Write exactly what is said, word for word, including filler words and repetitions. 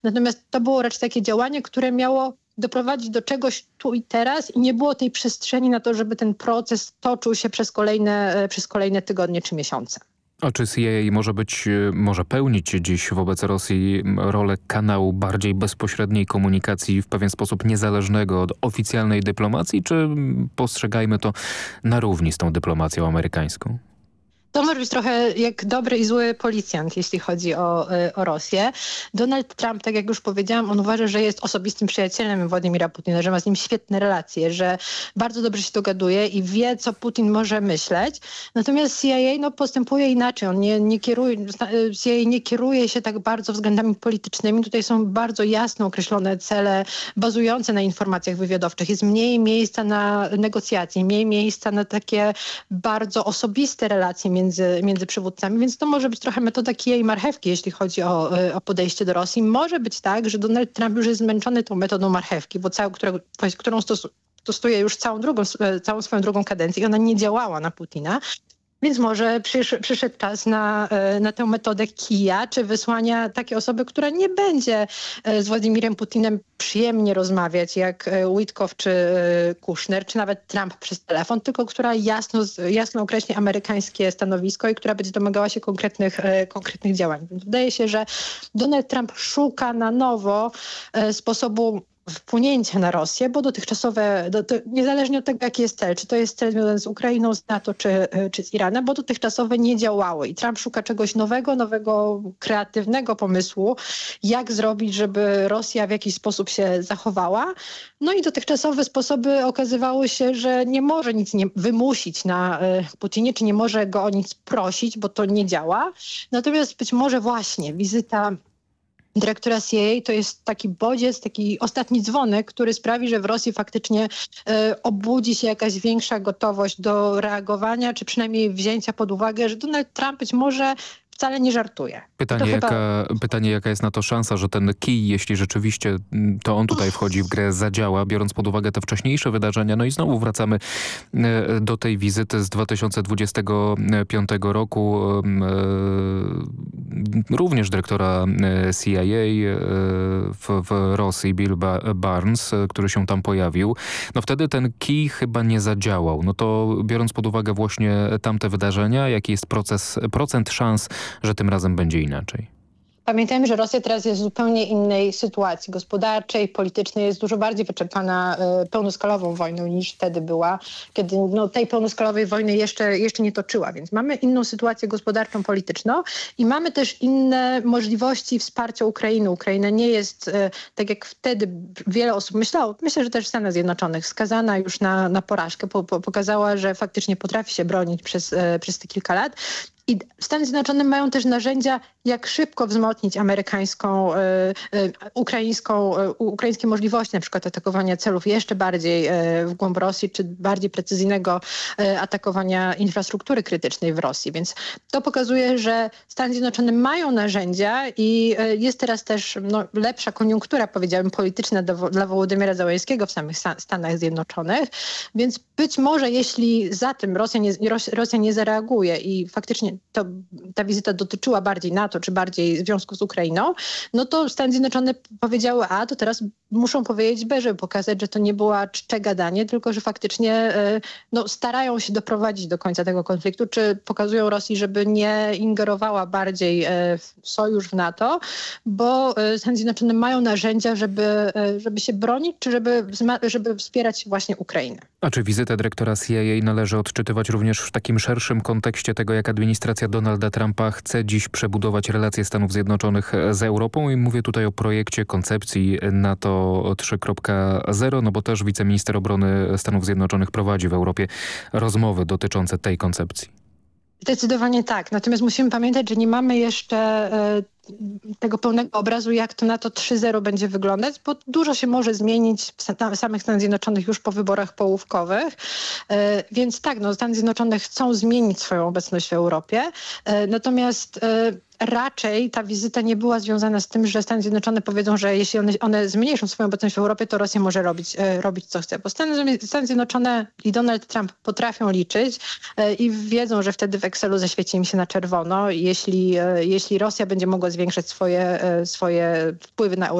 Natomiast to było raczej takie działanie, które miało doprowadzić do czegoś tu i teraz i nie było tej przestrzeni na to, żeby ten proces toczył się przez kolejne, przez kolejne tygodnie czy miesiące. A czy C I A może być, może pełnić dziś wobec Rosji rolę kanału bardziej bezpośredniej komunikacji, w pewien sposób niezależnego od oficjalnej dyplomacji, czy postrzegajmy to na równi z tą dyplomacją amerykańską? To może być trochę jak dobry i zły policjant, jeśli chodzi o, o Rosję. Donald Trump, tak jak już powiedziałam, on uważa, że jest osobistym przyjacielem Władimira Putina, że ma z nim świetne relacje, że bardzo dobrze się dogaduje i wie, co Putin może myśleć. Natomiast C I A no, postępuje inaczej. On nie, nie kieruje, C I A nie kieruje się tak bardzo względami politycznymi. Tutaj są bardzo jasno określone cele bazujące na informacjach wywiadowczych. Jest mniej miejsca na negocjacje, mniej miejsca na takie bardzo osobiste relacje Między, między przywódcami, więc to może być trochę metoda kija i marchewki, jeśli chodzi o, o podejście do Rosji. Może być tak, że Donald Trump już jest zmęczony tą metodą marchewki, bo całą, którą, którą stosuje, stosuje już całą, drugą, całą swoją drugą kadencję i ona nie działała na Putina. Więc może przysz, przyszedł czas na, na tę metodę kija, czy wysłania takiej osoby, która nie będzie z Władimirem Putinem przyjemnie rozmawiać, jak Witkow czy Kushner, czy nawet Trump przez telefon, tylko która jasno, jasno określi amerykańskie stanowisko i która będzie domagała się konkretnych, konkretnych działań. Więc wydaje się, że Donald Trump szuka na nowo sposobu wpłynięcia na Rosję, bo dotychczasowe, do, to, niezależnie od tego, jaki jest cel, czy to jest cel związany z Ukrainą, z NATO, czy, czy z Iranem, bo dotychczasowe nie działały. I Trump szuka czegoś nowego, nowego, kreatywnego pomysłu, jak zrobić, żeby Rosja w jakiś sposób się zachowała. No i dotychczasowe sposoby okazywały się, że nie może nic nie wymusić na Putinie, czy nie może go o nic prosić, bo to nie działa. Natomiast być może właśnie wizyta dyrektora C I A to jest taki bodziec, taki ostatni dzwonek, który sprawi, że w Rosji faktycznie e, obudzi się jakaś większa gotowość do reagowania, czy przynajmniej wzięcia pod uwagę, że Donald Trump być może wcale nie żartuje. Pytanie, chyba... jaka, pytanie, jaka jest na to szansa, że ten kij, jeśli rzeczywiście to on tutaj wchodzi w grę, zadziała, biorąc pod uwagę te wcześniejsze wydarzenia. No i znowu wracamy do tej wizyty z dwa tysiące dwudziestego piątego roku, również dyrektora C I A w, w Rosji, Bill Barnes, który się tam pojawił. No wtedy ten kij chyba nie zadziałał. No to biorąc pod uwagę właśnie tamte wydarzenia, jaki jest proces, procent szans, że tym razem będzie inaczej? Pamiętajmy, że Rosja teraz jest w zupełnie innej sytuacji gospodarczej, politycznej, jest dużo bardziej wyczerpana y, pełnoskalową wojną niż wtedy była, kiedy no, tej pełnoskalowej wojny jeszcze, jeszcze nie toczyła. Więc mamy inną sytuację gospodarczą, polityczną i mamy też inne możliwości wsparcia Ukrainy. Ukraina nie jest, y, tak jak wtedy wiele osób myślało, myślę, że też w Stanach Zjednoczonych, skazana już na, na porażkę. Po, po, pokazała, że faktycznie potrafi się bronić przez, y, przez te kilka lat. I Stany Zjednoczone mają też narzędzia, jak szybko wzmocnić amerykańską, y, y, ukraińską, y, ukraińskie możliwości, na przykład atakowania celów jeszcze bardziej y, w głąb Rosji, czy bardziej precyzyjnego y, atakowania infrastruktury krytycznej w Rosji. Więc to pokazuje, że Stany Zjednoczone mają narzędzia i y, jest teraz też no, lepsza koniunktura, powiedziałabym, polityczna do, dla Wołodymyra Zełenskiego w samych Stanach Zjednoczonych. Więc być może, jeśli za tym Rosja nie, Rosja nie zareaguje i faktycznie to, ta wizyta dotyczyła bardziej NATO, czy bardziej związku z Ukrainą, no to Stany Zjednoczone powiedziały A, to teraz muszą powiedzieć B, żeby pokazać, że to nie była czcze gadanie, tylko że faktycznie no, starają się doprowadzić do końca tego konfliktu, czy pokazują Rosji, żeby nie ingerowała bardziej w sojusz w NATO, bo Stany Zjednoczone mają narzędzia, żeby, żeby się bronić, czy żeby, żeby wspierać właśnie Ukrainę. A czy wizytę dyrektora C I A należy odczytywać również w takim szerszym kontekście tego, jak administracja Donalda Trumpa chce dziś przebudować relacje Stanów Zjednoczonych z Europą? I mówię tutaj o projekcie koncepcji NATO trzy kropka zero, no bo też wiceminister obrony Stanów Zjednoczonych prowadzi w Europie rozmowy dotyczące tej koncepcji. Zdecydowanie tak. Natomiast musimy pamiętać, że nie mamy jeszcze y, tego pełnego obrazu, jak to NATO trzy zero będzie wyglądać, bo dużo się może zmienić w samych Stanach Zjednoczonych już po wyborach połówkowych. Y, więc tak, no, Stany Zjednoczone chcą zmienić swoją obecność w Europie. Y, natomiast y, raczej ta wizyta nie była związana z tym, że Stany Zjednoczone powiedzą, że jeśli one, one zmniejszą swoją obecność w Europie, to Rosja może robić, e, robić co chce. Bo Stany, Stany Zjednoczone i Donald Trump potrafią liczyć e, i wiedzą, że wtedy w Excelu zaświeci im się na czerwono. Jeśli, e, jeśli Rosja będzie mogła zwiększać swoje, e, swoje wpływy na Europę,